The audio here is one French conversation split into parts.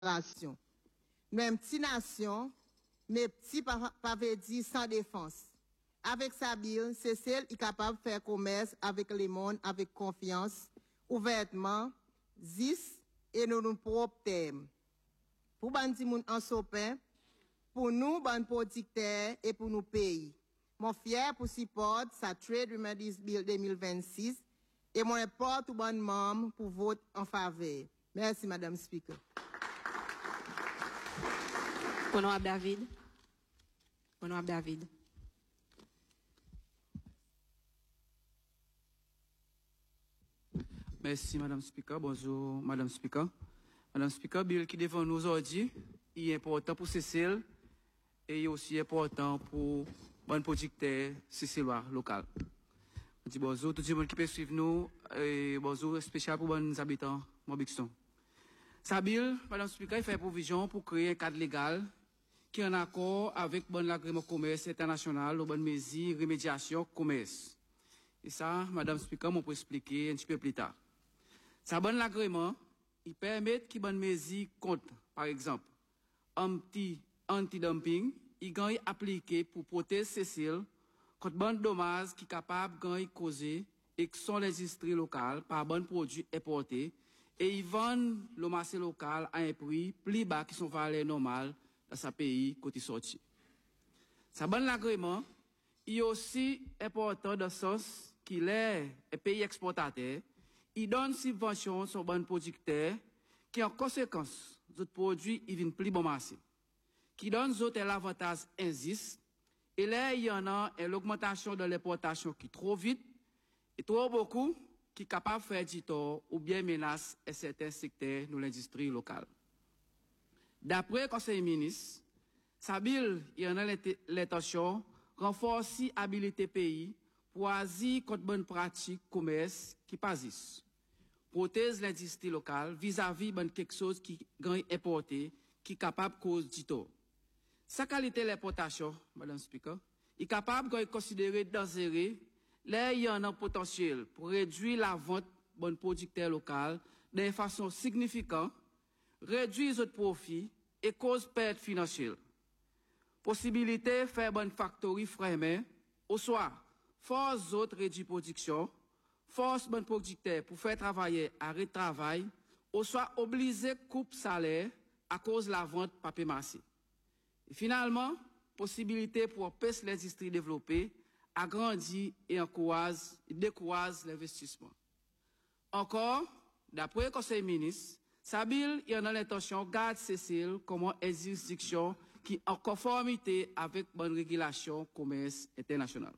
nation. Même petite nation, mais petit pas dit sans défense. Avec sa bill, c'est celle qui est capable de faire commerce avec les mondes avec confiance, ouvertement, zis et nos propres termes. Pour bandi moun en sopin, pour nous, ban producteurs et pour nos pays. Mon fier pour support sa Trade Remedies Bill 2026 et mon porte ou bon membre pour vote en faveur. Merci, Madame Speaker. Honorable David. Honorable David. Merci, Madame Speaker. Bonjour, Madame Speaker. Madame Speaker, bill qui devant nous aujourd'hui, il est important pour Cécile et aussi important pour bon producteur cécilois local. Je dis bonjour tout le monde qui peut suivre nous et bonjour spécial pour les habitants de Bixton. Sa bill, Madame Speaker, il fait provision pour créer un cadre légal qui est en accord avec bon l'agrément commerce international ou bonne mesure remédiation commerce. Et ça, Madame Speaker, on peut expliquer un petit peu plus tard. Ça bon l'agrément, il permet qu'il bonne mesure compte, par exemple, anti-dumping, il gagne appliqué pour protéger Cécile contre bon dommage qui est capable de causer et que sont les industries locales par bon produit importé et ils vendent le marché local à un prix plus bas qui sont valeurs normales dans ce pays côté sorti. Ça bon l'agrément, il est aussi important dans le sens qu'il est un pays exportateur, il donne subvention sur bon producteur qui en conséquence, les produits ils viennent plus bon marché, qui donne aux autres l'avantage existe et là il y en a l'augmentation de l'importation qui trop vite et trop beaucoup qui est capable de faire du tort ou bien menace à certains secteurs de l'industrie locale. D'après le Conseil ministre, sa bill il y en a l'intention renforcer l'habilité pays pour agir contre bonne pratique commerce qui pasisse. Protège l'industrie locale vis-à-vis de quelque chose qui gagne importé, qui est capable de cause du tort. Sa qualité de l'importation, Madame Speaker, est capable de considérer dangereux, là il y en a un potentiel pour réduire la vente de producteurs locaux de façon significante, réduire les profits et cause perte financière. Possibilité de faire bonne factory fraîche, au soit force autres réduire production, force bon producteur pour faire travailler arrêt de travail, ou soit obligé coupe salaire à cause de la vente papier massé. Et finalement, possibilité pour empêcher l'industrie développée à grandir et décourage l'investissement. Encore, d'après le Conseil ministre, Sabil y en a l'intention garde Cécile comme une juridiction qui est en conformité avec bonne régulation commerce international.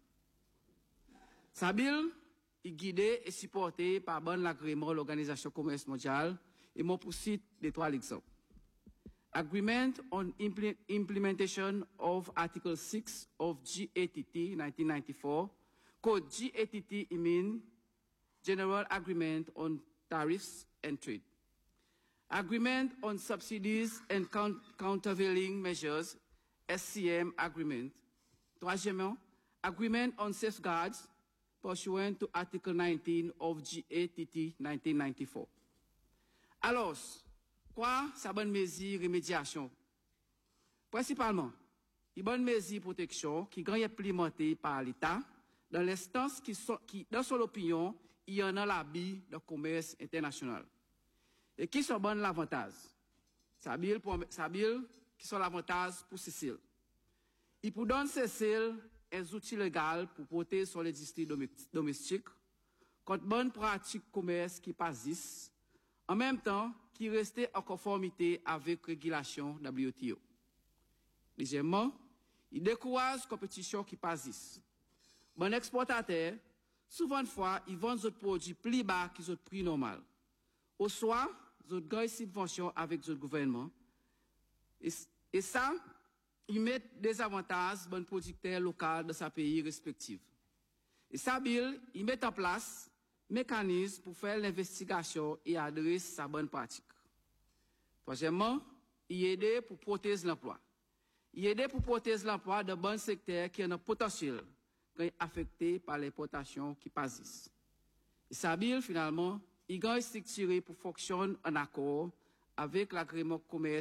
Sabil est guidé et supporté par bon agrément de l'Organisation commerce mondiale et mon poursuite des trois exemples. Agreement on implementation of Article 6 of GATT 1994, code GATT mean General Agreement on Tariffs and Trade. Agreement on Subsidies and Countervailing Measures, SCM Agreement. Troisièmement, Agreement on Safeguards pursuant to Article 19 of GATT 1994. Alors, quoi, ça bonne mesure remédiation? Principalement, une bonne mesure protection qui est implémentée par l'État dans l'instance qui, dans son opinion, il y en a l'habit de commerce international. Et qui sont bonnes l'avantage? Ça bill qui sont l'avantage pour Cécile. Il pour donner Cécile un outil légal pour protéger son industrie domestique contre bonne pratique commerce qui passent, en même temps qui restait en conformité avec régulation WTO. Deuxièmement, il décourage la compétition qui passent. Bon exportateur, souvent de fois, ils vendent des produits plus bas que les prix normal. Au soit, ils gagnent subvention avec le gouvernement. Et ça, ils mettent des avantages aux producteurs locaux de sa pays respectif. Et ça, Bill, ils mettent en place mécanismes pour faire l'investigation et adresser sa bonne pratique. Troisièmement, il aide pour protéger l'emploi. Il aide pour protéger l'emploi de bons secteurs qui ont un potentiel affecté par l'importation qui passent. Et ça, Bill, finalement, il est structuré pour fonctionner en accord avec l'agrément commerce